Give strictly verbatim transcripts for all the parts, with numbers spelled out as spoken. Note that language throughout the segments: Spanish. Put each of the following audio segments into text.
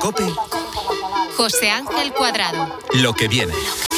COPE. José Ángel Cuadrado. Lo que viene.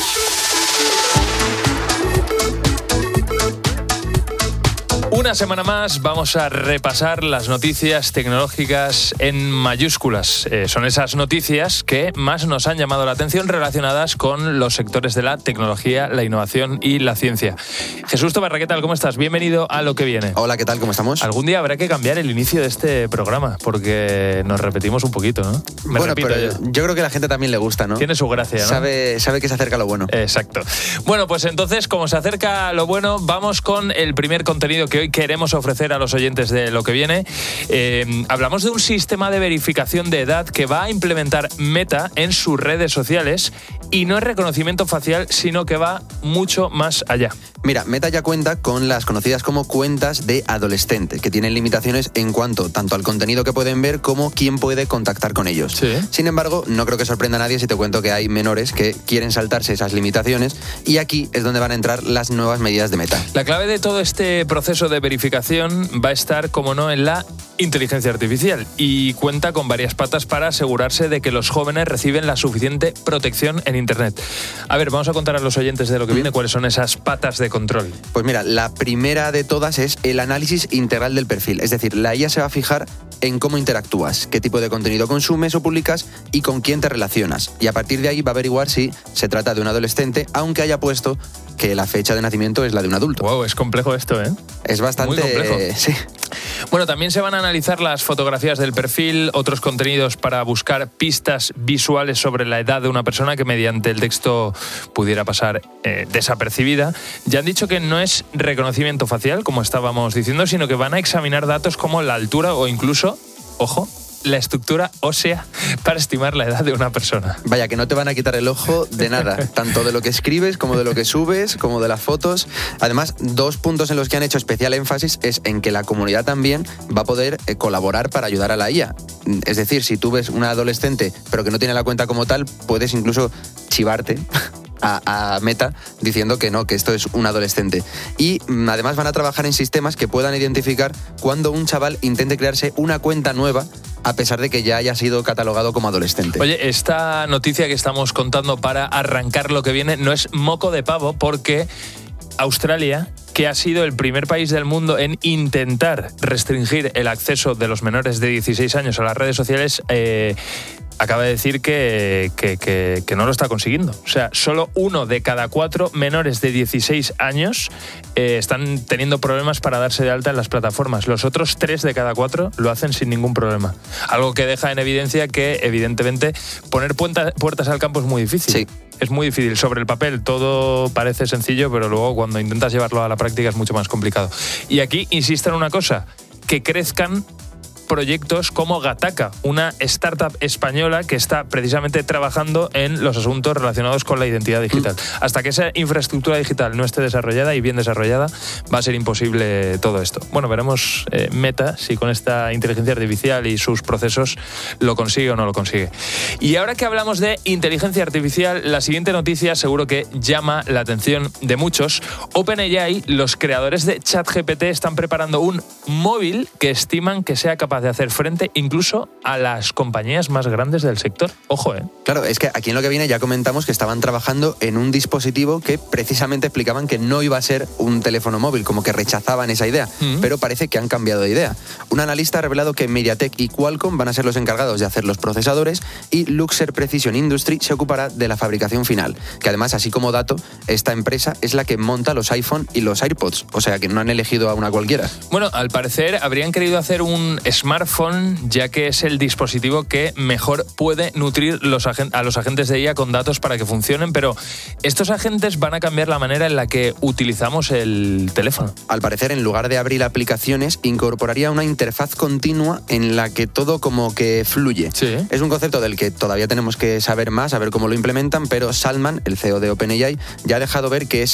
Una semana más vamos a repasar las noticias tecnológicas en mayúsculas. Eh, son esas noticias que más nos han llamado la atención relacionadas con los sectores de la tecnología, la innovación y la ciencia. Jesús Tobarra, ¿qué tal? ¿Cómo estás? Bienvenido a Lo que viene. Hola, ¿qué tal? ¿Cómo estamos? Algún día habrá que cambiar el inicio de este programa porque nos repetimos un poquito, ¿no? Me bueno, repito pero yo. yo creo que a la gente también le gusta, ¿no? Tiene su gracia, ¿no? Sabe, sabe que se acerca lo bueno. Exacto. Bueno, pues entonces, como se acerca lo bueno, vamos con el primer contenido que hoy queremos ofrecer a los oyentes de Lo que viene. Eh, hablamos de un sistema de verificación de edad que va a implementar Meta en sus redes sociales y no es reconocimiento facial, sino que va mucho más allá. Mira, Meta ya cuenta con las conocidas como cuentas de adolescente, que tienen limitaciones en cuanto tanto al contenido que pueden ver como quién puede contactar con ellos. Sí. Sin embargo, no creo que sorprenda a nadie si te cuento que hay menores que quieren saltarse esas limitaciones y aquí es donde van a entrar las nuevas medidas de Meta. La clave de todo este proceso de verificación va a estar, como no, en la inteligencia artificial y cuenta con varias patas para asegurarse de que los jóvenes reciben la suficiente protección en Internet. A ver, vamos a contar a los oyentes de Lo que viene cuáles son esas patas de control. Pues mira, la primera de todas es el análisis integral del perfil. Es decir, la I A se va a fijar en cómo interactúas, qué tipo de contenido consumes o publicas y con quién te relacionas. Y a partir de ahí va a averiguar si se trata de un adolescente, aunque haya puesto que la fecha de nacimiento es la de un adulto. Wow, es complejo esto, ¿eh? Es bastante... Muy complejo. Eh, sí. Bueno, también se van a analizar las fotografías del perfil, otros contenidos para buscar pistas visuales sobre la edad de una persona que mediante el texto pudiera pasar eh, desapercibida. Ya han dicho que no es reconocimiento facial, como estábamos diciendo, sino que van a examinar datos como la altura o incluso, ojo, la estructura ósea para estimar la edad de una persona. Vaya, que no te van a quitar el ojo de nada, tanto de lo que escribes como de lo que subes, como de las fotos. Además, dos puntos en los que han hecho especial énfasis es en que la comunidad también va a poder eh, colaborar para ayudar a la I A. Es decir, si tú ves una adolescente pero que no tiene la cuenta como tal, puedes incluso chivarte A, a Meta diciendo que no, que esto es un adolescente. Y mm, además van a trabajar en sistemas que puedan identificar cuando un chaval intente crearse una cuenta nueva a pesar de que ya haya sido catalogado como adolescente. Oye, esta noticia que estamos contando para arrancar Lo que viene no es moco de pavo porque Australia, que ha sido el primer país del mundo en intentar restringir el acceso de los menores de dieciséis años a las redes sociales, eh, acaba de decir que, que, que, que no lo está consiguiendo. O sea, solo uno de cada cuatro menores de dieciséis años eh, están teniendo problemas para darse de alta en las plataformas. Los otros tres de cada cuatro lo hacen sin ningún problema. Algo que deja en evidencia que, evidentemente, poner puerta, puertas al campo es muy difícil. Sí. Es muy difícil. Sobre el papel todo parece sencillo, pero luego cuando intentas llevarlo a la práctica es mucho más complicado. Y aquí insisto en una cosa, que crezcan proyectos como Gataca, una startup española que está precisamente trabajando en los asuntos relacionados con la identidad digital. Mm. Hasta que esa infraestructura digital no esté desarrollada y bien desarrollada, va a ser imposible todo esto. Bueno, veremos eh, Meta si con esta inteligencia artificial y sus procesos lo consigue o no lo consigue. Y ahora que hablamos de inteligencia artificial, la siguiente noticia seguro que llama la atención de muchos. OpenAI, los creadores de ChatGPT, están preparando un móvil que estiman que sea capaz de hacer frente incluso a las compañías más grandes del sector. Ojo, ¿eh? Claro, es que aquí en Lo que viene ya comentamos que estaban trabajando en un dispositivo que precisamente explicaban que no iba a ser un teléfono móvil, como que rechazaban esa idea, mm-hmm. pero parece que han cambiado de idea. Un analista ha revelado que MediaTek y Qualcomm van a ser los encargados de hacer los procesadores y Luxer Precision Industry se ocupará de la fabricación final, que además, así como dato, esta empresa es la que monta los iPhone y los AirPods, o sea que no han elegido a una cualquiera. Bueno, al parecer habrían querido hacer un smartphone, ya que es el dispositivo que mejor puede nutrir los agen- a los agentes de I A con datos para que funcionen, pero estos agentes van a cambiar la manera en la que utilizamos el teléfono. Al parecer, en lugar de abrir aplicaciones, incorporaría una interfaz continua en la que todo como que fluye. Sí. Es un concepto del que todavía tenemos que saber más, a ver cómo lo implementan, pero Salman, el C E O de OpenAI, ya ha dejado ver que ese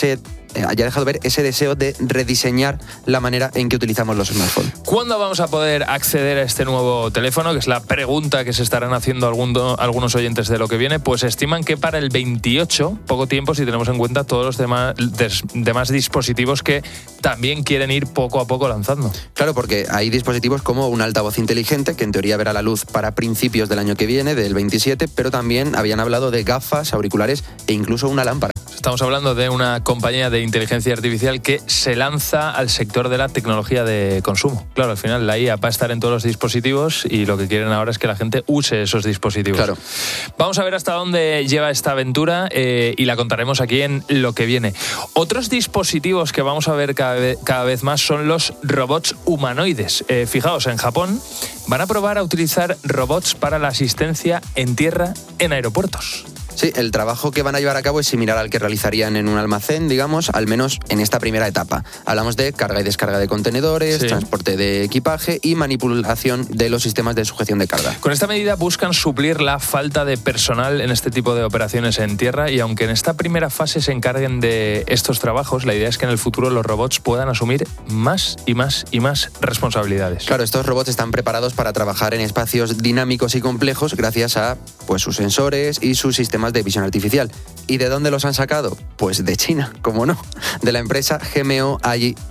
eh, haya dejado ver ese deseo de rediseñar la manera en que utilizamos los smartphones. ¿Cuándo vamos a poder acceder a este nuevo teléfono? Que es la pregunta que se estarán haciendo alguno, algunos oyentes de Lo que viene. Pues estiman que para el veintiocho, poco tiempo si tenemos en cuenta todos los demás, des, demás dispositivos que también quieren ir poco a poco lanzando. Claro, porque hay dispositivos como un altavoz inteligente, que en teoría verá la luz para principios del año que viene, del veintisiete, pero también habían hablado de gafas, auriculares e incluso una lámpara. Estamos hablando de una compañía de inteligencia artificial que se lanza al sector de la tecnología de consumo. Claro, al final la I A va a estar en todos los dispositivos y lo que quieren ahora es que la gente use esos dispositivos. Claro. Vamos a ver hasta dónde lleva esta aventura eh, y la contaremos aquí en Lo que viene. Otros dispositivos que vamos a ver cada vez, cada vez más son los robots humanoides. Eh, fijaos, en Japón van a probar a utilizar robots para la asistencia en tierra en aeropuertos. Sí, el trabajo que van a llevar a cabo es similar al que realizarían en un almacén, digamos, al menos en esta primera etapa. Hablamos de carga y descarga de contenedores, sí. transporte de equipaje y manipulación de los sistemas de sujeción de carga. Con esta medida buscan suplir la falta de personal en este tipo de operaciones en tierra y aunque en esta primera fase se encarguen de estos trabajos, la idea es que en el futuro los robots puedan asumir más y más y más responsabilidades. Claro, estos robots están preparados para trabajar en espacios dinámicos y complejos gracias a pues, sus sensores y sus sistemas de visión artificial. ¿Y de dónde los han sacado? Pues de China, como no, de la empresa G M O A I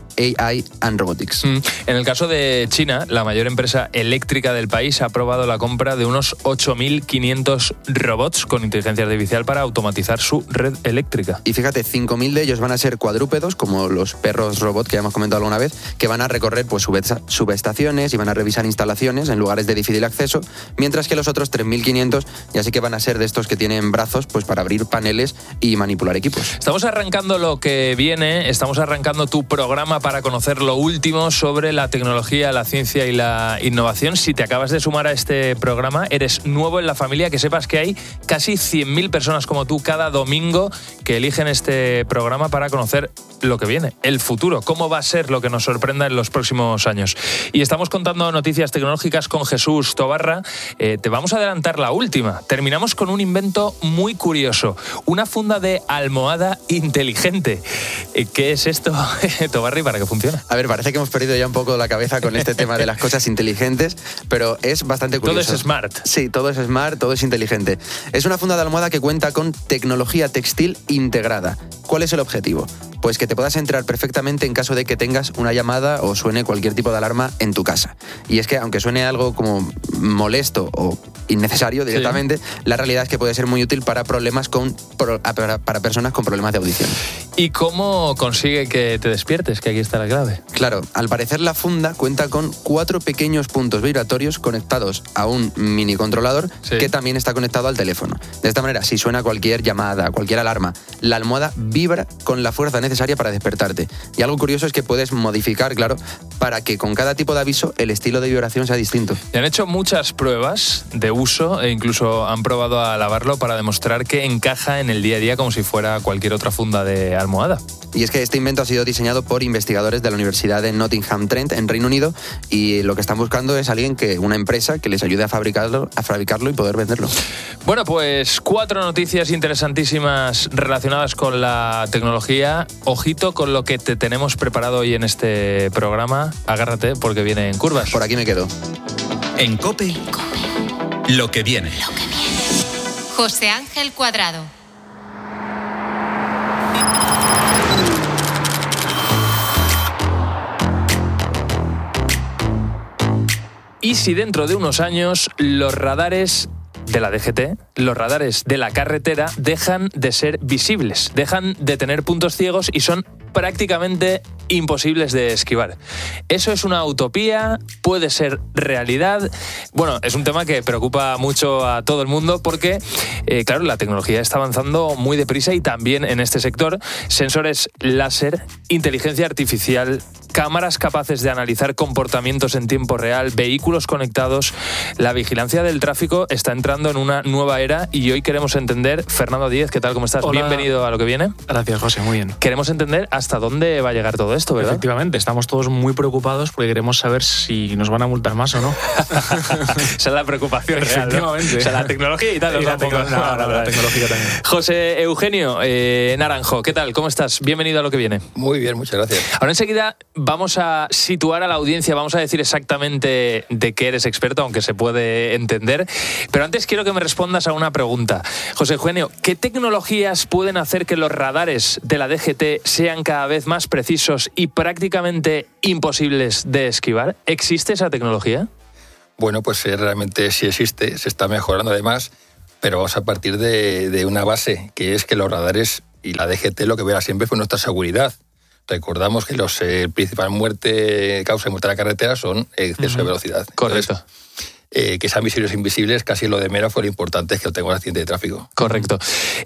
and Robotics. Mm. En el caso de China, la mayor empresa eléctrica del país ha aprobado la compra de unos ocho mil quinientos robots con inteligencia artificial para automatizar su red eléctrica. Y fíjate, cinco mil de ellos van a ser cuadrúpedos, como los perros robot que ya hemos comentado alguna vez, que van a recorrer pues, subestaciones y van a revisar instalaciones en lugares de difícil acceso, mientras que los otros tres mil quinientos ya sí que van a ser de estos que tienen brazos pues, para abrir paneles y manipular equipos. Estamos arrancando Lo que viene, estamos arrancando tu programa para conocer lo último sobre la tecnología, la ciencia y la innovación. Si te acabas de sumar a este programa, eres nuevo en la familia, que sepas que hay casi cien mil personas como tú cada domingo que eligen este programa para conocer lo que viene, el futuro, cómo va a ser lo que nos sorprenda en los próximos años. Y estamos contando noticias tecnológicas con Jesús Tobarra. Eh, te vamos a adelantar la última. Terminamos con un invento muy curioso, una funda de almohada inteligente. Eh, ¿Qué es esto, Tobarra, y para qué funciona? A ver, parece que hemos perdido ya un poco la cabeza con este tema de las cosas inteligentes, pero es bastante curioso. Todo es smart. Sí, todo es smart, todo es inteligente. Es una funda de almohada que cuenta con tecnología textil integrada. ¿Cuál es el objetivo? Pues que te puedas entrar perfectamente en caso de que tengas una llamada o suene cualquier tipo de alarma en tu casa. Y es que aunque suene algo como molesto o innecesario directamente, sí. la realidad es que puede ser muy útil para problemas con para, para personas con problemas de audición. ¿Y cómo consigue que te despiertes? Que aquí está la clave. Claro, al parecer la funda cuenta con cuatro pequeños puntos vibratorios conectados a un mini controlador sí. que también está conectado al teléfono. De esta manera, si suena cualquier llamada, cualquier alarma, la almohada vibra con la fuerza necesaria para despertarte. Y algo curioso es que puedes modificar, claro, para que con cada tipo de aviso el estilo de vibración sea distinto. Y han hecho muchas pruebas de uso e incluso han probado a lavarlo para demostrar que encaja en el día a día como si fuera cualquier otra funda de almohada. Y es que este invento ha sido diseñado por investigadores de la Universidad de Nottingham Trent en Reino Unido y lo que están buscando es alguien que, una empresa que les ayude a fabricarlo, a fabricarlo y poder venderlo. Bueno, pues cuatro noticias interesantísimas relacionadas con la tecnología. Ojito con lo que te tenemos preparado hoy en este programa. Agárrate porque viene en curvas. Por aquí me quedo. En COPE, COPE. Lo que viene. Lo que viene. José Ángel Cuadrado. ¿Y si dentro de unos años los radares de la D G T, los radares de la carretera, dejan de ser visibles, dejan de tener puntos ciegos y son prácticamente imposibles de esquivar? ¿Eso es una utopía? ¿Puede ser realidad? Bueno, es un tema que preocupa mucho a todo el mundo porque, eh, claro, la tecnología está avanzando muy deprisa y también en este sector, sensores láser, inteligencia artificial cámaras capaces de analizar comportamientos en tiempo real, vehículos conectados. La vigilancia del tráfico está entrando en una nueva era y hoy queremos entender, Fernando Díez, ¿qué tal? ¿Cómo estás? Hola. Bienvenido a Lo que viene. Gracias, José, muy bien. Queremos entender hasta dónde va a llegar todo esto, ¿verdad? Efectivamente, estamos todos muy preocupados porque queremos saber si nos van a multar más o no. Esa es la preocupación real, ¿no? Efectivamente. O sea, la tecnología y tal. Y la, tampoco. tecno- no, no, la tecnología también. José Eugenio eh, Naranjo, ¿qué tal? ¿Cómo estás? Bienvenido a Lo que viene. Muy bien, muchas gracias. Ahora enseguida vamos a situar a la audiencia, vamos a decir exactamente de qué eres experto, aunque se puede entender. Pero antes quiero que me respondas a una pregunta. José Eugenio, ¿qué tecnologías pueden hacer que los radares de la D G T sean cada vez más precisos y prácticamente imposibles de esquivar? ¿Existe esa tecnología? Bueno, pues eh, realmente sí existe, se está mejorando además, pero vamos a partir de, de una base, que es que los radares y la D G T lo que verá siempre fue nuestra seguridad. Recordamos que los eh, principal muerte, causa de muerte de la carretera son exceso uh-huh. de velocidad. Correcto. Entonces, eh, que sean visibles o invisibles, casi lo de menos, fue lo importante es que no tenga un accidente de tráfico. Correcto.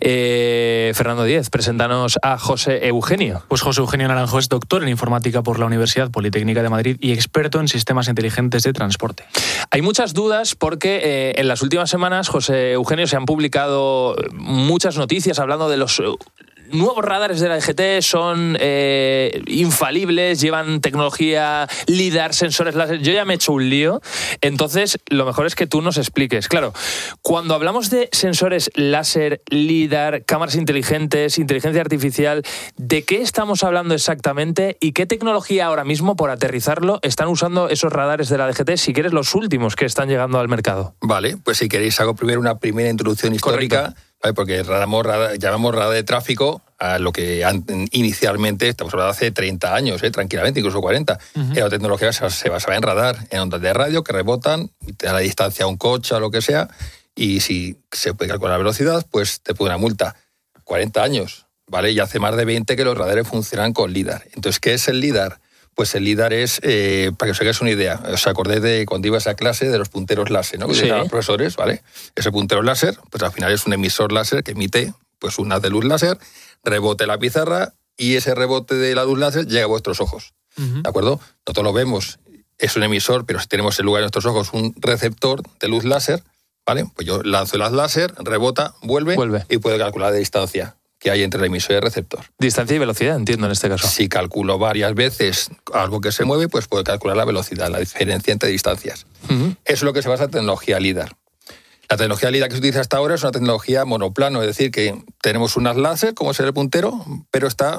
Eh, Fernando Díez, preséntanos a José Eugenio. Pues José Eugenio Naranjo es doctor en informática por la Universidad Politécnica de Madrid y experto en sistemas inteligentes de transporte. Hay muchas dudas porque eh, en las últimas semanas, José Eugenio, se han publicado muchas noticias hablando de los nuevos radares de la D G T, son eh, infalibles, llevan tecnología LIDAR, sensores láser. Yo ya me he hecho un lío, entonces lo mejor es que tú nos expliques. Claro, cuando hablamos de sensores láser, LIDAR, cámaras inteligentes, inteligencia artificial, ¿de qué estamos hablando exactamente y qué tecnología ahora mismo, por aterrizarlo, están usando esos radares de la D G T, si quieres los últimos que están llegando al mercado? Vale, pues si queréis hago primero una primera introducción histórica. Correcto. Porque llamamos radar, llamamos radar de tráfico a lo que inicialmente, estamos hablando de hace treinta años, ¿eh? tranquilamente, incluso cuarenta, uh-huh. era tecnología que se basaba en radar, en ondas de radio que rebotan, te da la distancia a un coche o lo que sea, y si se puede calcular la velocidad, pues te pone una multa. cuarenta años, ¿vale? Y hace más de veinte que los radares funcionan con LIDAR. Entonces, ¿qué es el LIDAR? Pues el LIDAR es, eh, para que os hagáis una idea, os acordéis de cuando ibas a clase de los punteros láser, ¿no? Que sí. los profesores, ¿vale? Ese puntero láser, pues al final es un emisor láser que emite pues un haz de luz láser, rebote la pizarra y ese rebote de la luz láser llega a vuestros ojos, uh-huh. ¿de acuerdo? Nosotros lo vemos, es un emisor, pero si tenemos en lugar de nuestros ojos un receptor de luz láser, ¿vale? Pues yo lanzo el haz láser, rebota, vuelve, vuelve. y puedo calcular la distancia que hay entre el emisor y el receptor. Distancia y velocidad, entiendo en este caso. Si calculo varias veces algo que se mueve, pues puedo calcular la velocidad, la diferencia entre distancias. Uh-huh. Eso es lo que se basa en tecnología LIDAR. La tecnología LIDAR que se utiliza hasta ahora es una tecnología monoplano, es decir, que tenemos unas láser, como es el puntero, pero está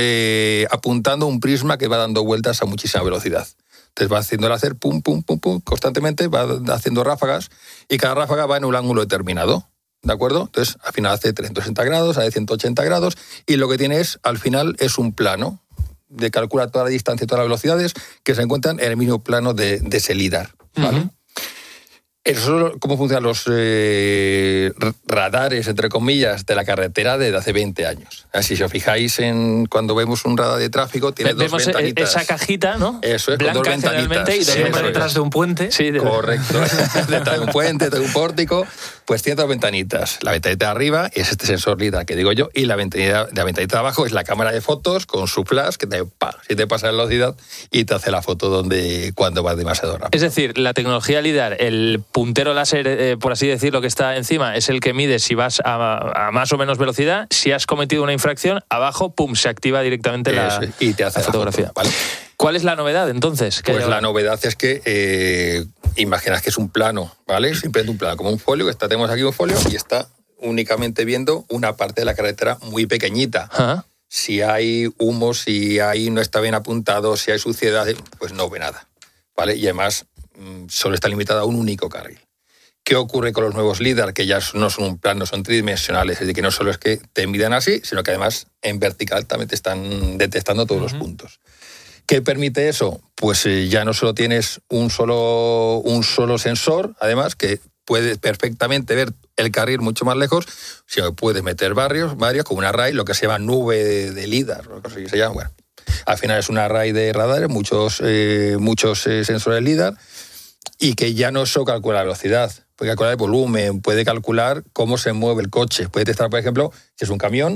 eh, apuntando un prisma que va dando vueltas a muchísima velocidad. Entonces va haciendo el láser, pum, pum, pum, pum, constantemente, va haciendo ráfagas, y cada ráfaga va en un ángulo determinado. ¿De acuerdo? Entonces, al final hace trescientos sesenta grados, hace ciento ochenta grados, y lo que tiene es, al final, es un plano de calcular toda la distancia y todas las velocidades que se encuentran en el mismo plano de, de ese LIDAR, ¿vale? Uh-huh. Eso es cómo funcionan los eh, radares, entre comillas, de la carretera desde hace veinte años. Así, si os fijáis en cuando vemos un radar de tráfico, tiene Ve- dos ventanitas. Esa cajita, ¿no? Eso es, blanca, con dos ventanitas. Y siempre detrás de un puente. Sí, de... Correcto. Detrás de un puente, de un pórtico, pues tiene dos ventanitas. La ventanita de arriba es este sensor LIDAR que digo yo, y la ventanita, la ventanita de abajo es la cámara de fotos con su flash que te, pa, si te pasa la velocidad y te hace la foto donde cuando vas demasiado rápido. Es decir, la tecnología LIDAR, el puntero láser, eh, por así decirlo, que está encima, es el que mide si vas a, a más o menos velocidad. Si has cometido una infracción, abajo, pum, se activa directamente la, Eso, y te hace la fotografía. La foto, ¿vale? ¿Cuál es la novedad, entonces? Pues la novedad es que, eh, imaginad que es un plano, ¿vale? Simplemente un plano, como un folio, que está, tenemos aquí un folio y está únicamente viendo una parte de la carretera muy pequeñita. ¿Ah? Si hay humo, si ahí no está bien apuntado, si hay suciedad, pues no ve nada, ¿vale? Y además solo está limitado a un único carril. ¿Qué ocurre con los nuevos LIDAR? Que ya no son un plano, son tridimensionales. Es decir, que no solo es que te midan así, sino que además en vertical también te están detectando todos uh-huh. los puntos. ¿Qué permite eso? Pues eh, ya no solo tienes un solo, un solo sensor, además, que puedes perfectamente ver el carril mucho más lejos, sino que puedes meter varios, varios como un array, lo que se llama nube de, de LIDAR, lo que se llama. Bueno, al final es un array de radares, muchos, eh, muchos eh, sensores LIDAR, y que ya no solo calcula la velocidad, puede calcular el volumen, puede calcular cómo se mueve el coche, puede detectar, por ejemplo, si es un camión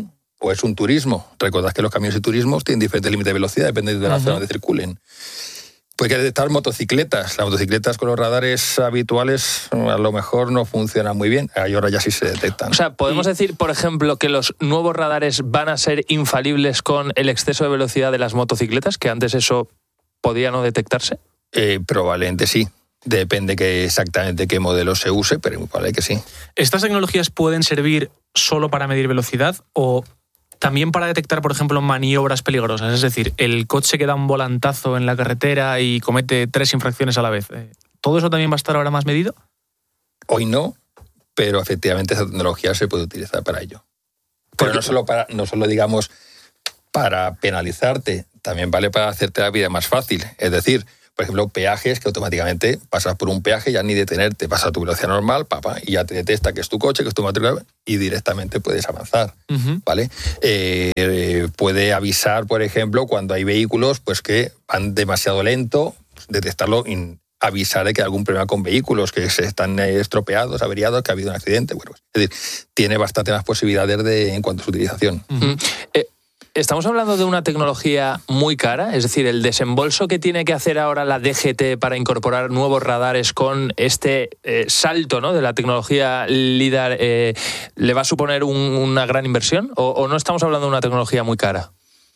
o es un turismo. Recordad que los camiones y turismos tienen diferentes límites de velocidad, dependiendo de la uh-huh. zona donde circulen. Pues hay que detectar motocicletas. Las motocicletas con los radares habituales a lo mejor no funcionan muy bien. Ahora ya sí se detectan. O sea, ¿podemos decir, por ejemplo, que los nuevos radares van a ser infalibles con el exceso de velocidad de las motocicletas? ¿Que antes eso podía no detectarse? Eh, probablemente sí. Depende que exactamente qué modelo se use, pero muy probable que sí. ¿Estas tecnologías pueden servir solo para medir velocidad o también para detectar, por ejemplo, maniobras peligrosas? Es decir, el coche que da un volantazo en la carretera y comete tres infracciones a la vez. ¿Todo eso también va a estar ahora más medido? Hoy no, pero efectivamente esa tecnología se puede utilizar para ello. Pero no solo, para, no solo digamos, para penalizarte, también vale para hacerte la vida más fácil. Es decir, por ejemplo, peajes que automáticamente pasas por un peaje, ya ni detenerte, pasas a tu velocidad normal, papá, y ya te detecta que es tu coche, que es tu matrícula, y directamente puedes avanzar, uh-huh. ¿vale? Eh, eh, puede avisar, por ejemplo, cuando hay vehículos pues que van demasiado lento, detectarlo y avisar de que hay algún problema con vehículos, que se están estropeados, averiados, que ha habido un accidente. Bueno, es decir, tiene bastante más posibilidades de, en cuanto a su utilización. Uh-huh. Eh, ¿Estamos hablando de una tecnología muy cara? Es decir, el desembolso que tiene que hacer ahora la D G T para incorporar nuevos radares con este eh, salto, ¿no?, de la tecnología LiDAR, eh, ¿le va a suponer un, una gran inversión? ¿O, ¿O no estamos hablando de una tecnología muy cara?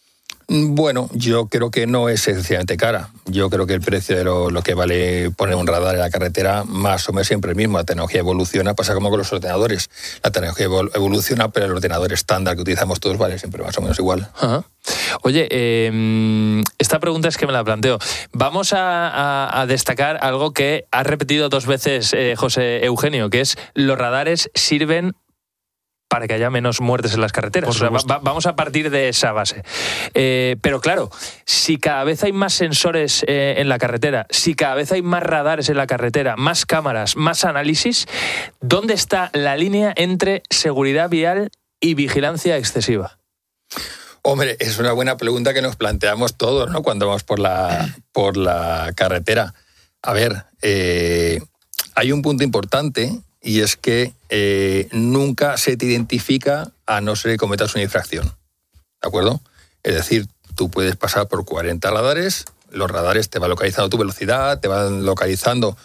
Bueno, yo creo que no es excesivamente cara. Yo creo que el precio de lo, lo que vale poner un radar en la carretera más o menos siempre el mismo. La tecnología evoluciona, pasa como con los ordenadores. La tecnología evoluciona, pero el ordenador estándar que utilizamos todos vale siempre más o menos igual. Ajá. Oye, eh, esta pregunta es que me la planteo. Vamos a, a, a destacar algo que ha repetido dos veces eh, José Eugenio, que es los radares sirven para que haya menos muertes en las carreteras. O sea, va, va, vamos a partir de esa base. Eh, pero claro, si cada vez hay más sensores eh, en la carretera, si cada vez hay más radares en la carretera, más cámaras, más análisis, ¿dónde está la línea entre seguridad vial y vigilancia excesiva? Hombre, es una buena pregunta que nos planteamos todos, ¿no?, cuando vamos por la, por la carretera. A ver, eh, hay un punto importante, y es que eh, nunca se te identifica a no ser que cometas una infracción, ¿de acuerdo? Es decir, tú puedes pasar por cuarenta radares, los radares te van localizando tu velocidad, te van localizando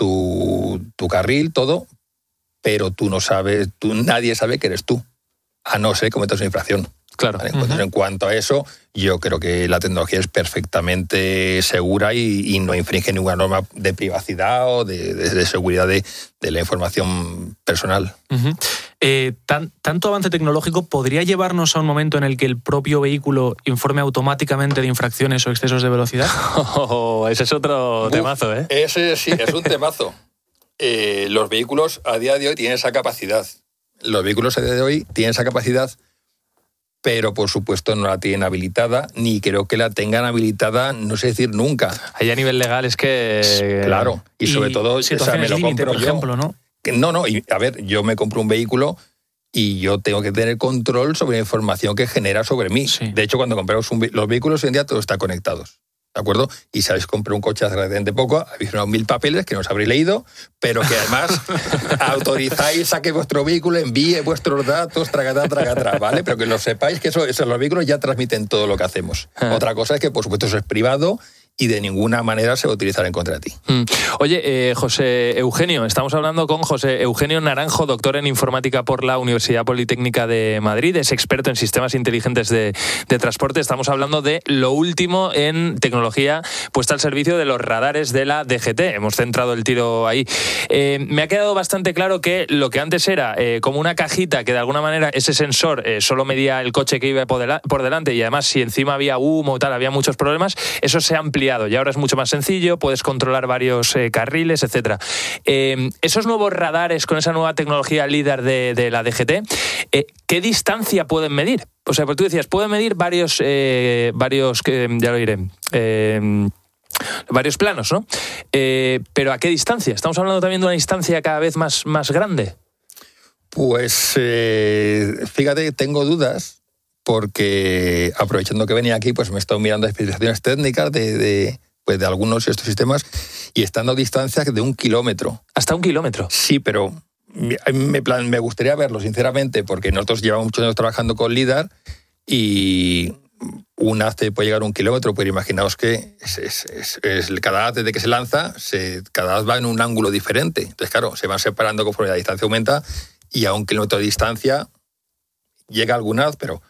tu, tu carril, todo, pero tú no sabes, tú, nadie sabe que eres tú, a no ser que cometas una infracción. Claro. ¿Vale? Entonces, uh-huh. en cuanto a eso, yo creo que la tecnología es perfectamente segura y, y no infringe ninguna norma de privacidad o de, de, de seguridad de, de la información personal. Uh-huh. Eh, tan, ¿Tanto avance tecnológico podría llevarnos a un momento en el que el propio vehículo informe automáticamente de infracciones o excesos de velocidad? Oh, ese es otro Uf, temazo, ¿eh? Ese sí, es un temazo. eh, los vehículos a día de hoy tienen esa capacidad. Los vehículos a día de hoy tienen esa capacidad, pero por supuesto no la tienen habilitada, ni creo que la tengan habilitada, no sé decir nunca. Ahí a nivel legal es que... Claro, y, y sobre todo, situaciones o sea, me lo límite, compro por yo. ejemplo, ¿no? Que no, no, y a ver, yo me compro un vehículo y yo tengo que tener control sobre la información que genera sobre mí. Sí. De hecho, cuando compramos un, los vehículos hoy en día todos están conectados, ¿de acuerdo? Y si habéis comprado un coche hace relativamente poco, habéis firmado mil papeles que no os habréis leído, pero que además autorizáis a que vuestro vehículo envíe vuestros datos, tracatá, tracatá, ¿vale? Pero que lo sepáis que eso, eso, los vehículos ya transmiten todo lo que hacemos. Ah. Otra cosa es que, por supuesto, eso es privado y de ninguna manera se va a utilizar en contra de ti. Mm. Oye, eh, José Eugenio, estamos hablando con José Eugenio Naranjo, doctor en informática por la Universidad Politécnica de Madrid, es experto en sistemas inteligentes de, de transporte. Estamos hablando de lo último en tecnología puesta al servicio de los radares de la D G T. Hemos centrado el tiro ahí. Eh, me ha quedado bastante claro que lo que antes era eh, como una cajita que de alguna manera ese sensor eh, solo medía el coche que iba por, del- por delante y además si encima había humo o tal, había muchos problemas, eso se ha ampliado y ahora es mucho más sencillo, puedes controlar varios eh, carriles, etcétera. Eh, esos nuevos radares con esa nueva tecnología LiDAR de, de la D G T, eh, ¿qué distancia pueden medir? O sea, pues tú decías, pueden medir varios, eh, varios, eh, ya lo diré, eh, varios planos, ¿no? Eh, pero ¿a qué distancia? ¿Estamos hablando también de una distancia cada vez más, más grande? Pues eh, fíjate, tengo dudas porque aprovechando que venía aquí, pues me he estado mirando especificaciones técnicas de, de, pues de algunos de estos sistemas y están a distancias de un kilómetro. ¿Hasta un kilómetro? Sí, pero me, plan, me gustaría verlo, sinceramente, porque nosotros llevamos muchos años trabajando con LIDAR y un haz puede llegar a un kilómetro, pero imaginaos que es, es, es, es, cada haz desde que se lanza, se, cada haz va en un ángulo diferente. Entonces, claro, se van separando conforme la distancia aumenta y a un kilómetro de distancia llega algún haz, pero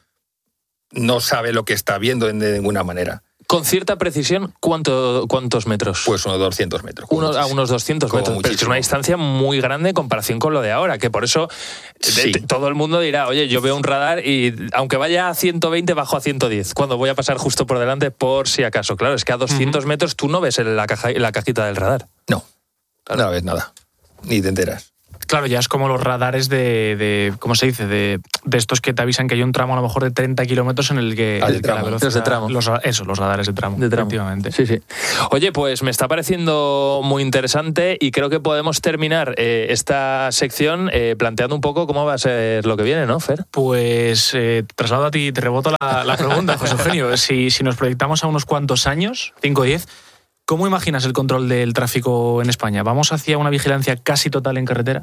no sabe lo que está viendo de ninguna manera. Con cierta precisión, ¿cuánto, ¿cuántos metros? Pues unos doscientos metros. Uno, a unos doscientos metros. Pero es una distancia muy grande en comparación con lo de ahora, que por eso sí. de, todo el mundo dirá, oye, yo veo un radar y aunque vaya a ciento veinte, bajo a ciento diez, cuando voy a pasar justo por delante, por si acaso. Claro, es que a doscientos uh-huh. metros tú no ves la, caja, la cajita del radar. No, claro. No ves nada, ni te enteras. Claro, ya es como los radares de, de ¿cómo se dice? De, de estos que te avisan que hay un tramo a lo mejor de treinta kilómetros en el que, ah, el que tramo. la velocidad... Los de tramo. Los, eso, los radares de tramo, de tramo. Efectivamente. Sí, sí. Oye, pues me está pareciendo muy interesante y creo que podemos terminar eh, esta sección eh, planteando un poco cómo va a ser lo que viene, ¿no, Fer? Pues eh, traslado a ti, te reboto la, la pregunta, José Eugenio. Si, si nos proyectamos a unos cuantos años, cinco o diez, ¿cómo imaginas el control del tráfico en España? ¿Vamos hacia una vigilancia casi total en carretera?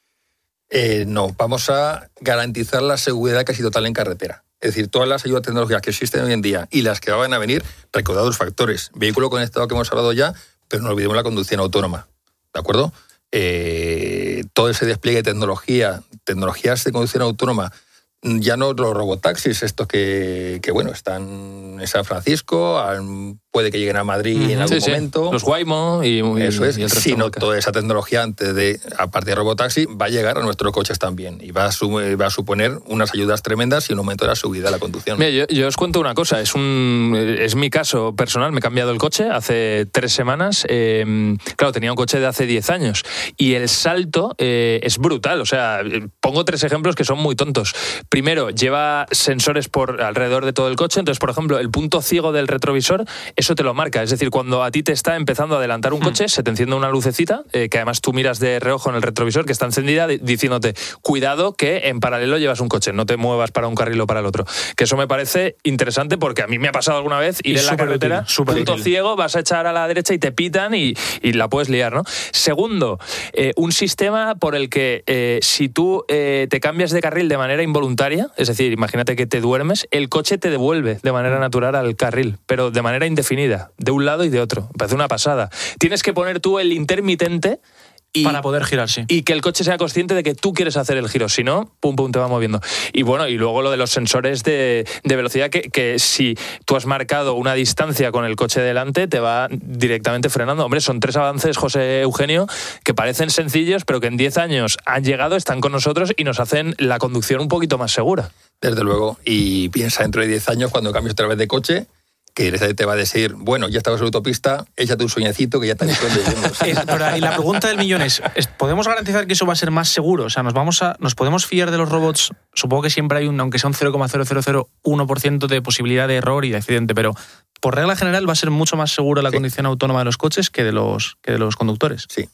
Eh, no, vamos a garantizar la seguridad casi total en carretera. Es decir, todas las ayudas tecnológicas que existen hoy en día y las que van a venir, recordad los factores. Vehículo conectado que hemos hablado ya, pero no olvidemos la conducción autónoma. ¿De acuerdo? Eh, todo ese despliegue de tecnología, tecnologías de conducción autónoma, ya no los robotaxis, estos que, que bueno, están en San Francisco, puede que lleguen a Madrid uh-huh. en algún sí, momento. Sí. Los Waymo y, y eso es, y sino toda esa tecnología antes de, aparte de robotaxi, va a llegar a nuestros coches también y va a, su, va a suponer unas ayudas tremendas y un aumento de la seguridad de la conducción. Mira, yo, yo os cuento una cosa, es un es mi caso personal, me he cambiado el coche hace tres semanas, eh, claro, tenía un coche de hace diez años y el salto eh, es brutal, o sea, pongo tres ejemplos que son muy tontos. Primero, lleva sensores por alrededor de todo el coche, entonces, por ejemplo, el punto ciego del retrovisor, eso te lo marca, es decir, cuando a ti te está empezando a adelantar un coche, hmm. se te enciende una lucecita, eh, que además tú miras de reojo en el retrovisor, que está encendida, diciéndote, cuidado que en paralelo llevas un coche, no te muevas para un carril o para el otro. Que eso me parece interesante porque a mí me ha pasado alguna vez ir y en la carretera, útil, punto útil. ciego, vas a echar a la derecha y te pitan y, y la puedes liar, ¿no? Segundo, eh, un sistema por el que eh, si tú eh, te cambias de carril de manera involuntaria, es decir, imagínate que te duermes, el coche te devuelve de manera natural al carril, pero de manera indefinida, de un lado y de otro. Me parece una pasada. Tienes que poner tú el intermitente y, para poder girar, sí. Y que el coche sea consciente de que tú quieres hacer el giro, si no, pum, pum, te va moviendo. Y bueno, y luego lo de los sensores de, de velocidad, que, que si tú has marcado una distancia con el coche delante, te va directamente frenando. Hombre, son tres avances, José Eugenio, que parecen sencillos, pero que en diez años han llegado, están con nosotros y nos hacen la conducción un poquito más segura. Desde luego, y piensa dentro de diez años, cuando cambies otra vez de coche, que te va a decir, bueno, ya estabas en la autopista, échate un sueñecito que ya te han hecho Pero y la pregunta del millón es, ¿podemos garantizar que eso va a ser más seguro? O sea, ¿nos vamos a, nos podemos fiar de los robots? Supongo que siempre hay un, aunque sea un cero coma cero cero cero uno por ciento de posibilidad de error y de accidente, pero por regla general va a ser mucho más segura la sí. conducción autónoma de los coches que de los, que de los conductores. Sí.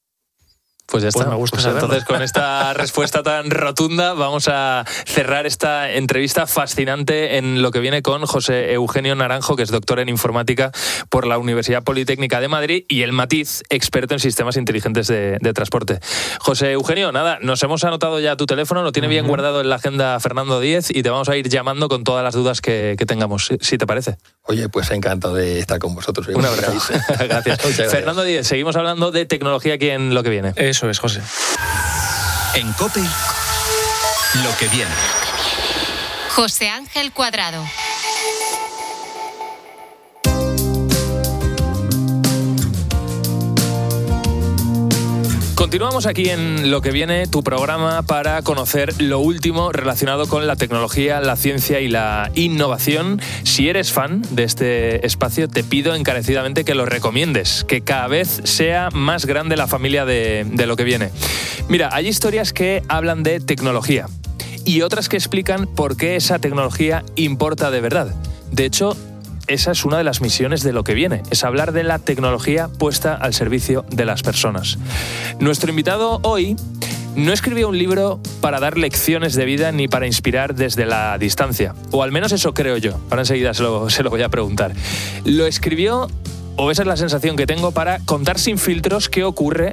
Pues ya está. Pues me gusta pues entonces, con esta respuesta tan rotunda, vamos a cerrar esta entrevista fascinante en lo que viene con José Eugenio Naranjo, que es doctor en informática por la Universidad Politécnica de Madrid, y el Matiz, experto en sistemas inteligentes de, de transporte. José Eugenio, nada, nos hemos anotado ya tu teléfono, lo tiene uh-huh. bien guardado en la agenda Fernando Díez y te vamos a ir llamando con todas las dudas que, que tengamos, si, si te parece. Oye, pues encantado de estar con vosotros. Un abrazo. Gracias. gracias. Fernando Díez, seguimos hablando de tecnología aquí en Lo que viene. Eso es, José. En COPE, Lo que viene. José Ángel Cuadrado. Continuamos aquí en Lo que viene, tu programa para conocer lo último relacionado con la tecnología, la ciencia y la innovación. Si eres fan de este espacio, te pido encarecidamente que lo recomiendes, que cada vez sea más grande la familia de, de Lo que viene. Mira, hay historias que hablan de tecnología y otras que explican por qué esa tecnología importa de verdad. De hecho, esa es una de las misiones de Lo que viene, es hablar de la tecnología puesta al servicio de las personas. Nuestro invitado hoy no escribió un libro para dar lecciones de vida ni para inspirar desde la distancia, o al menos eso creo yo. Ahora enseguida se lo, se lo voy a preguntar. Lo escribió, o esa es la sensación que tengo, para contar sin filtros qué ocurre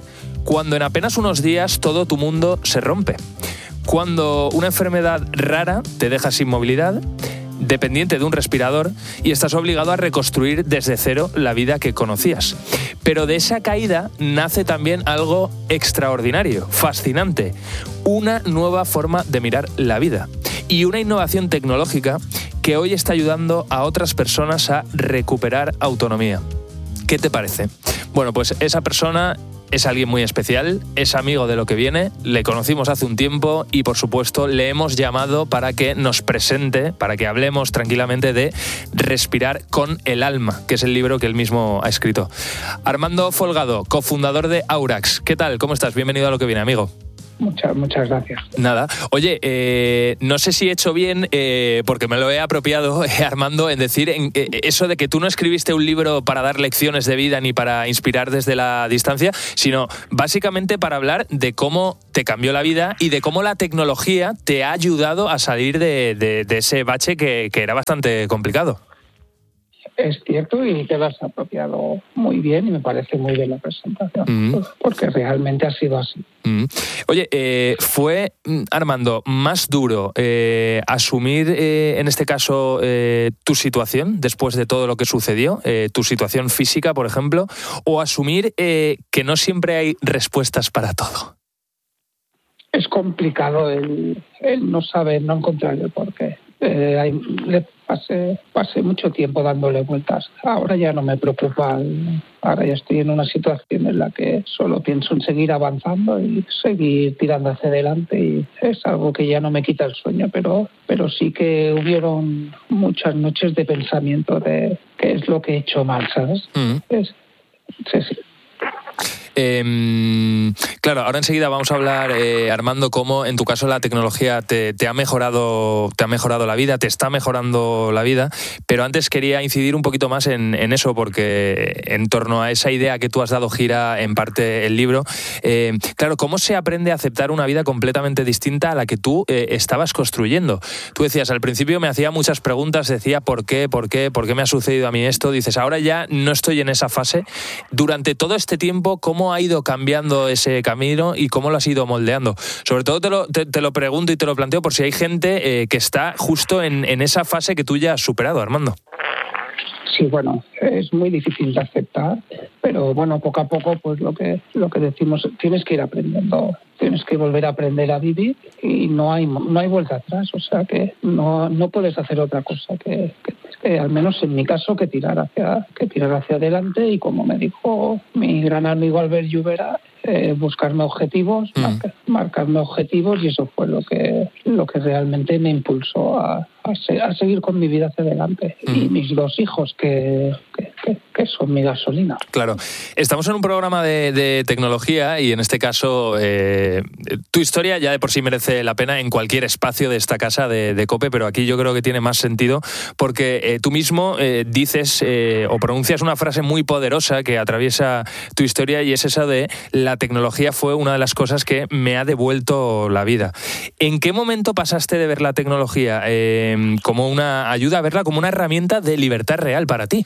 cuando en apenas unos días todo tu mundo se rompe, cuando una enfermedad rara te deja sin movilidad, dependiente de un respirador, y estás obligado a reconstruir desde cero la vida que conocías. Pero de esa caída nace también algo extraordinario, fascinante, una nueva forma de mirar la vida y una innovación tecnológica que hoy está ayudando a otras personas a recuperar autonomía. ¿Qué te parece? Bueno, pues esa persona es alguien muy especial, es amigo de Lo que viene, le conocimos hace un tiempo y por supuesto le hemos llamado para que nos presente, para que hablemos tranquilamente de Respirar con el alma, que es el libro que él mismo ha escrito. Armando Folgado, cofundador de Aurax. ¿Qué tal? ¿Cómo estás? Bienvenido a Lo que viene, amigo. Muchas, muchas gracias. Nada. Oye, eh, no sé si he hecho bien, eh, porque me lo he apropiado, eh, Armando, en decir en, eh, eso de que tú no escribiste un libro para dar lecciones de vida ni para inspirar desde la distancia, sino básicamente para hablar de cómo te cambió la vida y de cómo la tecnología te ha ayudado a salir de, de, de ese bache que, que era bastante complicado. Es cierto y te lo has apropiado muy bien y me parece muy bien la presentación, mm. porque realmente ha sido así. Mm. Oye, eh, ¿fue, Armando, más duro eh, asumir, eh, en este caso, eh, tu situación después de todo lo que sucedió, eh, tu situación física, por ejemplo, o asumir eh, que no siempre hay respuestas para todo? Es complicado el, el no saber, no encontrar el porqué. Eh, hay, le pasé, pasé mucho tiempo dándole vueltas. Ahora ya no me preocupa. Ahora ya estoy en una situación en la que solo pienso en seguir avanzando y seguir tirando hacia adelante. Y es algo que ya no me quita el sueño, pero, pero sí que hubieron muchas noches de pensamiento de qué es lo que he hecho mal, ¿sabes? Mm. Es, sí, sí. Eh, claro, ahora enseguida vamos a hablar, eh, Armando, cómo en tu caso la tecnología te, te ha mejorado, te ha mejorado la vida, te está mejorando la vida, pero antes quería incidir un poquito más en, en eso, porque en torno a esa idea que tú has dado gira en parte el libro. Eh, claro, ¿cómo se aprende a aceptar una vida completamente distinta a la que tú eh, estabas construyendo? Tú decías, al principio me hacía muchas preguntas, decía ¿por qué? ¿Por qué? ¿Por qué me ha sucedido a mí esto? Dices, ahora ya no estoy en esa fase. Durante todo este tiempo, ¿cómo ¿Cómo ha ido cambiando ese camino y cómo lo has ido moldeando? Sobre todo te lo, te, te lo pregunto y te lo planteo por si hay gente eh, que está justo en, en esa fase que tú ya has superado, Armando. Sí, bueno, es muy difícil de aceptar, pero bueno, poco a poco, pues lo que lo que decimos, tienes que ir aprendiendo, tienes que volver a aprender a vivir y no hay no hay vuelta atrás, o sea que no no puedes hacer otra cosa que, que, que al menos en mi caso que tirar hacia que tirar hacia adelante y como me dijo mi gran amigo Albert Lluvera, eh, buscarme objetivos, mm. marcar, marcarme objetivos y eso fue lo que lo que realmente me impulsó a A, se, a seguir con mi vida hacia adelante. Mm. Y mis dos hijos, que, que, que, que son mi gasolina. Claro. Estamos en un programa de, de tecnología y en este caso eh, tu historia ya de por sí merece la pena en cualquier espacio de esta casa de, de COPE, pero aquí yo creo que tiene más sentido porque eh, tú mismo eh, dices eh, o pronuncias una frase muy poderosa que atraviesa tu historia y es esa de la tecnología fue una de las cosas que me ha devuelto la vida. ¿En qué momento pasaste de ver la tecnología eh, como una ayuda a verla como una herramienta de libertad real para ti?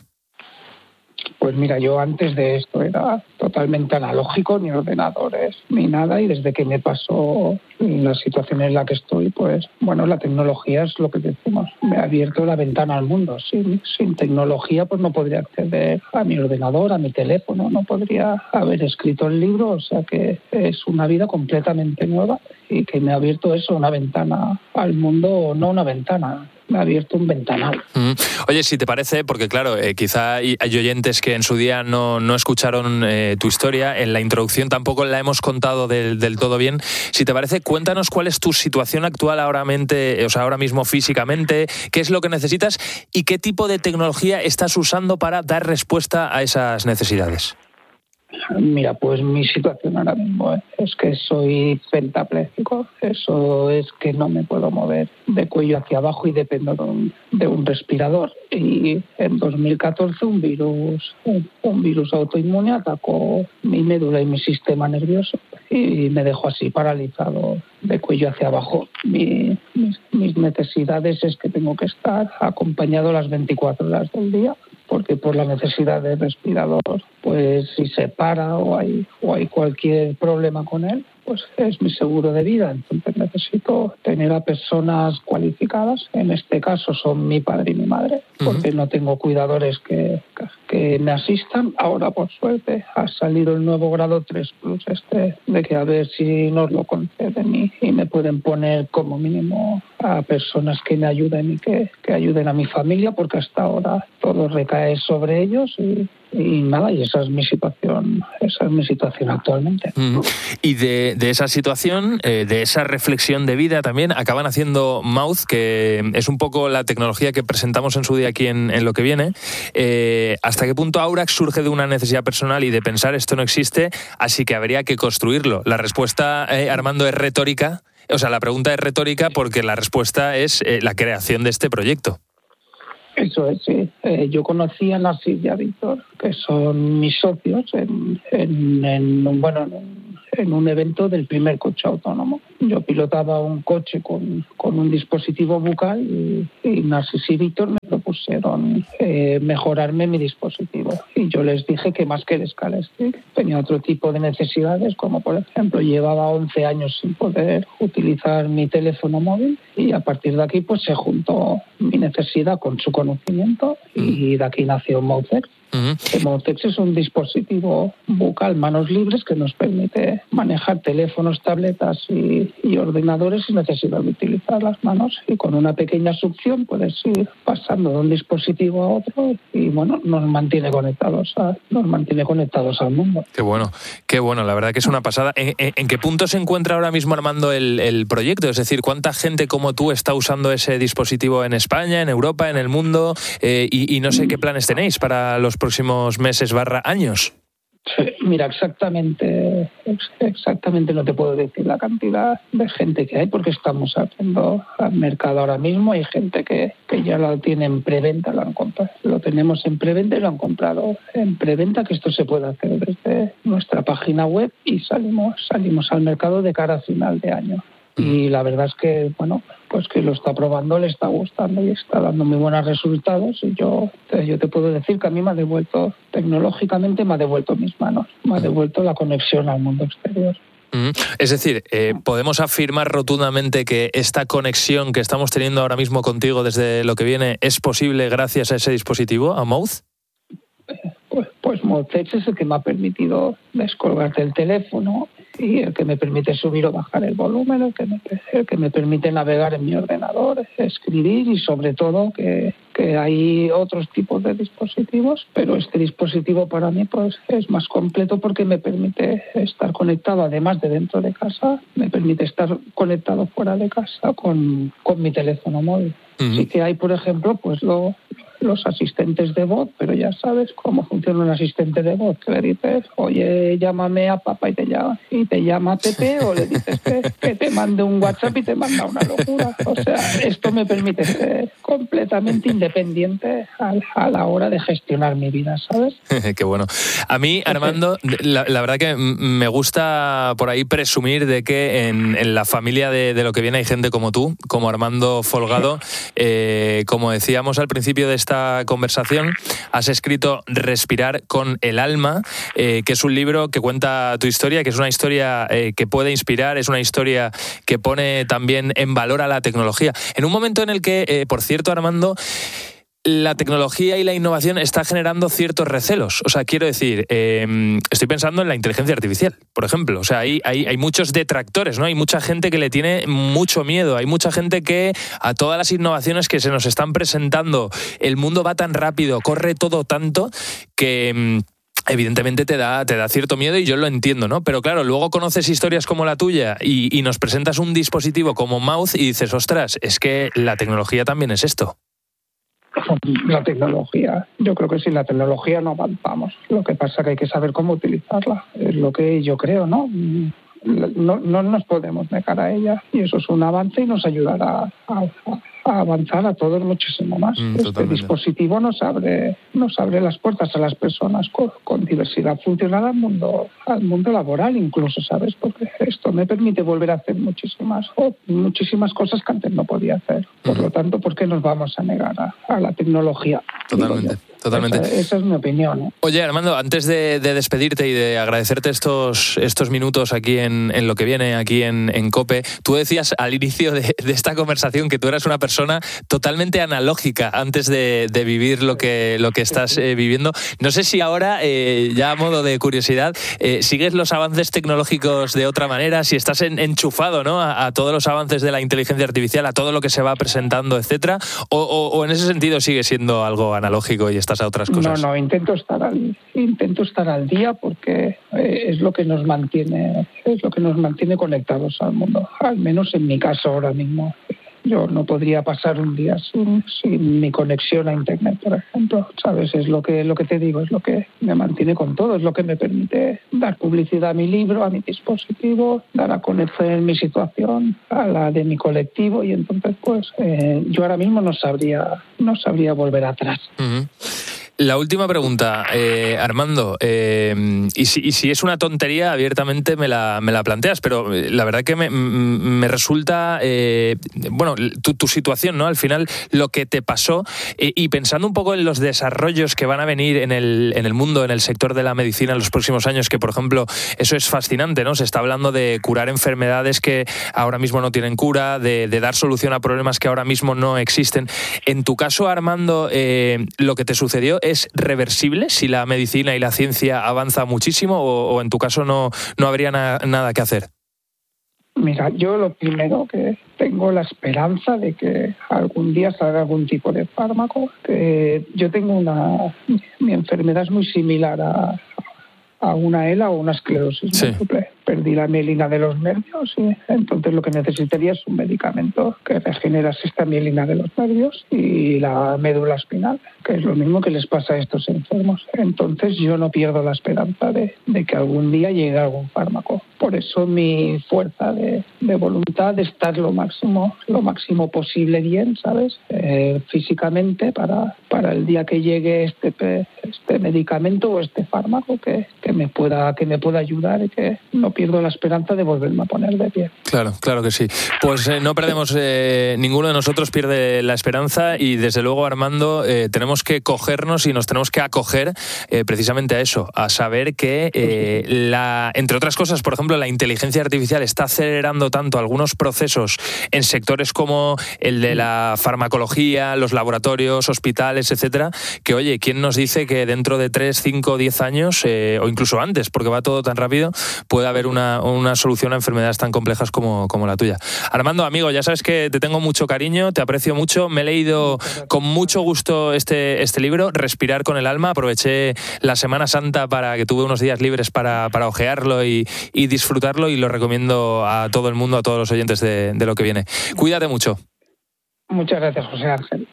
Pues mira, yo antes de esto era totalmente analógico, ni ordenadores, ni nada, y desde que me pasó la situación en la que estoy, pues bueno, la tecnología es lo que decimos, me ha abierto la ventana al mundo. Sin, sin tecnología pues no podría acceder a mi ordenador, a mi teléfono, no podría haber escrito el libro, o sea que es una vida completamente nueva y que me ha abierto eso, una ventana al mundo, no una ventana, me ha abierto un ventanal. Mm. Oye, si te parece, porque claro, eh, quizá hay oyentes que en su día no, no escucharon eh, tu historia, en la introducción tampoco la hemos contado del, del todo bien. Si te parece, cuéntanos cuál es tu situación actual ahora, mente, o sea, ahora mismo físicamente, qué es lo que necesitas y qué tipo de tecnología estás usando para dar respuesta a esas necesidades. Mira, pues mi situación ahora mismo es que soy pentapléjico, eso es que no me puedo mover de cuello hacia abajo y dependo de un, de un respirador. Y en dos mil catorce un virus, un virus autoinmune atacó mi médula y mi sistema nervioso y me dejó así paralizado de cuello hacia abajo. Mi, mis, mis necesidades es que tengo que estar acompañado las veinticuatro horas del día porque por la necesidad de respirador, pues si se para o hay, o hay cualquier problema con él, pues es mi seguro de vida. Entonces necesito tener a personas cualificadas. En este caso son mi padre y mi madre, porque uh-huh. no tengo cuidadores que, que me asistan. Ahora, por suerte, ha salido el nuevo grado tres plus este, de que a ver si nos lo conceden y, y me pueden poner como mínimo a personas que me ayuden y que, que ayuden a mi familia, porque hasta ahora todo recae sobre ellos y Y nada, y esa es mi situación, esa es mi situación actualmente. Mm. Y de, de esa situación, eh, de esa reflexión de vida también, acaban haciendo Mouth, que es un poco la tecnología que presentamos en su día aquí en, en Lo que viene. Eh, ¿Hasta qué punto Aurax surge de una necesidad personal y de pensar esto no existe, así que habría que construirlo? La respuesta, eh, Armando, es retórica. O sea, la pregunta es retórica porque la respuesta es eh, la creación de este proyecto. Eso es, sí. Eh, yo conocí a Narcis y a Víctor, que son mis socios, en, en, en, bueno, en, en un evento del primer coche autónomo. Yo pilotaba un coche con, con un dispositivo bucal y, y Narcis y Víctor me propusieron eh, mejorarme mi dispositivo. Y yo les dije que más que el Scalestick tenía otro tipo de necesidades, como por ejemplo llevaba once años sin poder utilizar mi teléfono móvil y a partir de aquí pues se juntó mi necesidad con su conocimiento y de aquí nació Mouthex. Uh-huh. Mouthex es un dispositivo bucal manos libres que nos permite manejar teléfonos, tabletas y, y ordenadores sin necesidad de utilizar las manos, y con una pequeña succión puedes ir pasando de un dispositivo a otro y bueno, nos mantiene conectados a, nos mantiene conectados al mundo. Qué bueno, qué bueno, la verdad que es una pasada. ¿En, en, en qué punto se encuentra ahora mismo, Armando, el, el proyecto? Es decir, ¿cuánta gente como tú está usando ese dispositivo en España, en Europa, en el mundo? Eh, y, y no sé qué planes tenéis para los próximos meses barra años. Sí, mira, exactamente, exactamente no te puedo decir la cantidad de gente que hay porque estamos haciendo al mercado ahora mismo. Hay gente que, que ya lo tiene en preventa, lo han comprado, lo tenemos en preventa y lo han comprado en preventa, que esto se puede hacer desde nuestra página web y salimos, salimos al mercado de cara a final de año. Y la verdad es que, bueno, pues que lo está probando, le está gustando y está dando muy buenos resultados. Y yo, yo te puedo decir que a mí me ha devuelto, tecnológicamente me ha devuelto mis manos, me ha devuelto la conexión al mundo exterior. Es decir, eh, ¿podemos afirmar rotundamente que esta conexión que estamos teniendo ahora mismo contigo desde Lo que viene es posible gracias a ese dispositivo, a Mouth? Pues, pues Mouthex es el que me ha permitido descolgarte el teléfono y el que me permite subir o bajar el volumen, el que me, el que me permite navegar en mi ordenador, escribir y sobre todo que, que hay otros tipos de dispositivos, pero este dispositivo para mí pues es más completo porque me permite estar conectado, además de dentro de casa, me permite estar conectado fuera de casa con, con mi teléfono móvil. Uh-huh. Sí que hay, por ejemplo, pues lo... los asistentes de voz, pero ya sabes cómo funciona un asistente de voz, que le dices, oye, llámame a papá y te llama, y te llama a Pepe, o le dices que, que te mande un WhatsApp y te manda una locura. O sea, esto me permite ser completamente independiente a, a la hora de gestionar mi vida, ¿sabes? Qué bueno. A mí, Armando, la, la verdad que me gusta por ahí presumir de que en, en la familia de, de Lo que viene hay gente como tú, como Armando Folgado. Eh, como decíamos al principio de esta conversación, has escrito Respirar con el alma, eh, que es un libro que cuenta tu historia, que es una historia eh, que puede inspirar, es una historia que pone también en valor a la tecnología. En un momento en el que, eh, por cierto, Armando, la tecnología y la innovación está generando ciertos recelos. O sea, quiero decir, eh, estoy pensando en la inteligencia artificial, por ejemplo. O sea, hay, hay, hay muchos detractores, ¿no? Hay mucha gente que le tiene mucho miedo. Hay mucha gente que a todas las innovaciones que se nos están presentando, el mundo va tan rápido, corre todo tanto que... evidentemente te da, te da cierto miedo y yo lo entiendo, ¿no? Pero claro, luego conoces historias como la tuya y, y nos presentas un dispositivo como Mouth y dices, ostras, es que la tecnología también es esto. La tecnología, yo creo que sin la tecnología no avanzamos. Lo que pasa es que hay que saber cómo utilizarla. Es lo que yo creo, ¿no? No, no nos podemos negar a ella y eso es un avance y nos ayudará a, a, a avanzar a todos muchísimo más. Mm, este dispositivo nos abre, nos abre las puertas a las personas con, con diversidad funcional al mundo, al mundo laboral incluso, ¿sabes? Porque esto me permite volver a hacer muchísimas, oh, muchísimas cosas que antes no podía hacer. Por lo tanto, ¿por qué nos vamos a negar a, a la tecnología? Totalmente. Totalmente. Esa, esa es mi opinión, ¿eh? Oye, Armando, antes de, de despedirte y de agradecerte estos, estos minutos aquí en, en Lo que viene, aquí en, en COPE, tú decías al inicio de, de esta conversación que tú eras una persona totalmente analógica antes de, de vivir lo que, lo que estás eh, viviendo. No sé si ahora, eh, ya a modo de curiosidad, eh, sigues los avances tecnológicos de otra manera, si estás en, enchufado, ¿no?, a, a todos los avances de la inteligencia artificial, a todo lo que se va presentando, etcétera, o, o, o en ese sentido sigue siendo algo analógico y estás a otras cosas. No, no, intento estar al, intento estar al día porque eh, es lo que nos mantiene, es lo que nos mantiene conectados al mundo. Al menos en mi caso ahora mismo. Yo no podría pasar un día sin, sin mi conexión a internet, por ejemplo, ¿sabes? Es lo que, lo que te digo, es lo que me mantiene con todo, es lo que me permite dar publicidad a mi libro, a mi dispositivo, dar a conocer mi situación, a la de mi colectivo, y entonces pues eh, yo ahora mismo no sabría, no sabría volver atrás. Uh-huh. La última pregunta, eh, Armando, eh, y, si, y si es una tontería, abiertamente me la, me la planteas, pero la verdad que me, me resulta, eh, bueno, tu, tu situación, ¿no? Al final, lo que te pasó, eh, y pensando un poco en los desarrollos que van a venir en el, en el mundo, en el sector de la medicina en los próximos años, que por ejemplo, eso es fascinante, ¿no? Se está hablando de curar enfermedades que ahora mismo no tienen cura, de, de dar solución a problemas que ahora mismo no existen. En tu caso, Armando, eh, lo que te sucedió, ¿es reversible si la medicina y la ciencia avanza muchísimo o, o en tu caso no, no habría na, nada que hacer? Mira, yo lo primero que tengo la esperanza de que algún día salga algún tipo de fármaco. Que yo tengo una... Mi enfermedad es muy similar a, a una ELA o una esclerosis sí. múltiple. Perdí la mielina de los nervios y entonces lo que necesitaría es un medicamento que regenera esta mielina de los nervios y la médula espinal, que es lo mismo que les pasa a estos enfermos. Entonces yo no pierdo la esperanza de, de que algún día llegue algún fármaco. Por eso mi fuerza de, de voluntad de estar lo máximo, lo máximo posible bien, ¿sabes? Eh, físicamente para, para el día que llegue este, este medicamento o este fármaco que, que, me pueda, que me pueda ayudar y que no pierdo la esperanza de volverme a poner de pie. Claro, claro que sí. Pues eh, no perdemos, eh, ninguno de nosotros pierde la esperanza y desde luego, Armando, eh, tenemos que cogernos y nos tenemos que acoger eh, precisamente a eso, a saber que, eh, la, entre otras cosas, por ejemplo, la inteligencia artificial está acelerando tanto algunos procesos en sectores como el de la farmacología, los laboratorios, hospitales, etcétera, que oye, ¿quién nos dice que dentro de tres, cinco, diez años, eh, o incluso antes, porque va todo tan rápido, puede haber Una, una solución a enfermedades tan complejas como, como la tuya? Armando, amigo, ya sabes que te tengo mucho cariño, te aprecio mucho, me he leído con mucho gusto este, este libro, Respirar con el alma, aproveché la Semana Santa para que tuve unos días libres para, para ojearlo y, y disfrutarlo y lo recomiendo a todo el mundo, a todos los oyentes de, de Lo que viene. Cuídate mucho. Muchas gracias, José Ángel.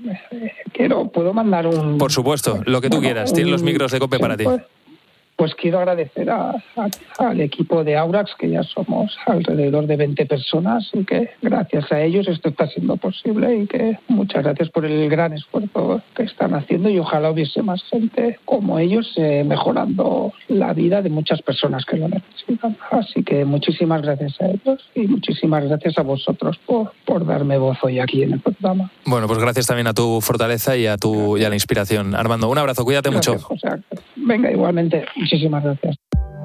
Quiero, ¿puedo mandar un...? Por supuesto, lo que tú bueno, quieras, tienes los micros de COPE para ti. Pues, Pues quiero agradecer a, a, al equipo de Aurax, que ya somos alrededor de veinte personas y que gracias a ellos esto está siendo posible y que muchas gracias por el gran esfuerzo que están haciendo y ojalá hubiese más gente como ellos eh, mejorando la vida de muchas personas que lo necesitan. Así que muchísimas gracias a ellos y muchísimas gracias a vosotros por, por darme voz hoy aquí en el programa. Bueno, pues gracias también a tu fortaleza y a, tu, y a la inspiración. Armando, un abrazo, cuídate gracias, mucho. José Ángel. Venga, igualmente. Muchísimas gracias.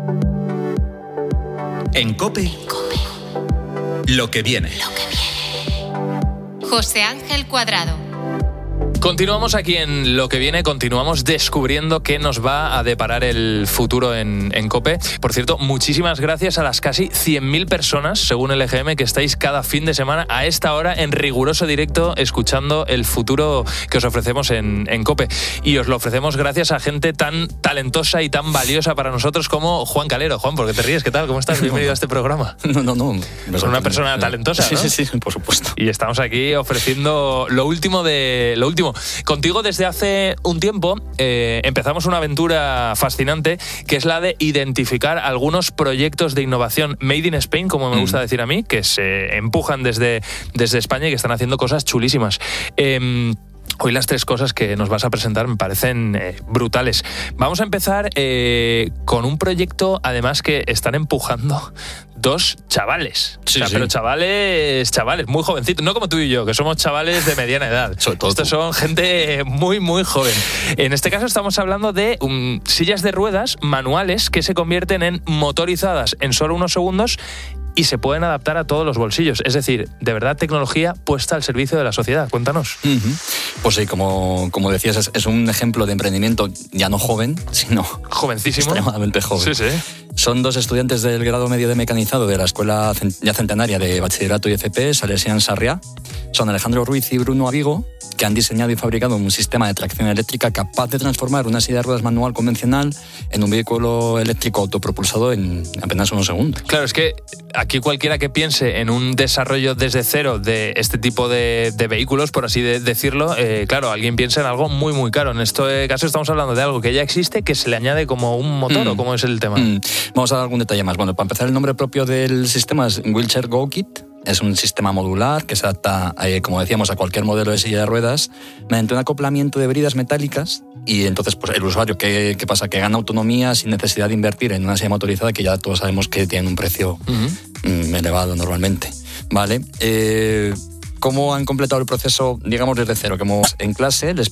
En COPE, COPE. Lo que viene. Lo que viene. José Ángel Cuadrado. Continuamos aquí en Lo que viene, continuamos descubriendo qué nos va a deparar el futuro en, en COPE. Por cierto, muchísimas gracias a las casi cien mil personas, según el E G M, que estáis cada fin de semana a esta hora en riguroso directo escuchando el futuro que os ofrecemos en, en COPE. Y os lo ofrecemos gracias a gente tan talentosa y tan valiosa para nosotros como Juan Calero. Juan, ¿por qué te ríes? ¿Qué tal? ¿Cómo estás? Bienvenido a este programa. No, no, no. Es una persona talentosa, ¿no? Sí, sí, sí, por supuesto. Y estamos aquí ofreciendo lo último de lo último. contigo desde hace un tiempo eh, empezamos una aventura fascinante que es la de identificar algunos proyectos de innovación made in Spain, como me gusta mm. decir a mí, que se empujan desde, desde España y que están haciendo cosas chulísimas. Eh, Hoy las tres cosas que nos vas a presentar me parecen eh, brutales. Vamos a empezar eh, con un proyecto, además, que están empujando dos chavales. Sí, o sea, sí. Pero chavales, chavales, muy jovencitos. No como tú y yo, que somos chavales de mediana edad. Sobre todo Estos tú. Son gente muy, muy joven. En este caso estamos hablando de um, sillas de ruedas manuales que se convierten en motorizadas en solo unos segundos y se pueden adaptar a todos los bolsillos. Es decir, de verdad, tecnología puesta al servicio de la sociedad. Cuéntanos. Uh-huh. Pues sí, como, como decías, es, es un ejemplo de emprendimiento ya no joven, sino jovencísimo, extremadamente joven. Sí, sí. Son dos estudiantes del grado medio de mecanizado de la Escuela ya Centenaria de Bachillerato y F P, Salesian Sarriá. Son Alejandro Ruiz y Bruno Avigo, que han diseñado y fabricado un sistema de tracción eléctrica capaz de transformar una silla de ruedas manual convencional en un vehículo eléctrico autopropulsado en apenas unos segundos. Claro, es que aquí cualquiera que piense en un desarrollo desde cero de este tipo de, de vehículos, por así de decirlo, eh, claro, alguien piensa en algo muy, muy caro. En este caso estamos hablando de algo que ya existe, que se le añade como un motor, mm. ¿o cómo es el tema? Mm. Vamos a dar algún detalle más. Bueno, para empezar, el nombre propio del sistema es Wheelchair Go Kit. Es un sistema modular que se adapta, eh, como decíamos, a cualquier modelo de silla de ruedas mediante un acoplamiento de bridas metálicas y entonces pues el usuario, ¿qué, qué pasa? Que gana autonomía sin necesidad de invertir en una silla motorizada que ya todos sabemos que tiene un precio uh-huh. mm, elevado normalmente. ¿Vale? Eh, ¿Cómo han completado el proceso, digamos, desde cero? Como en clase les